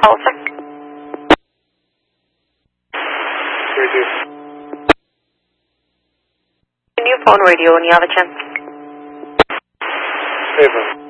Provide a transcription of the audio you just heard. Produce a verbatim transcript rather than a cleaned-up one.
call, sir? Radio. Your new phone radio when you have a chance. Seven.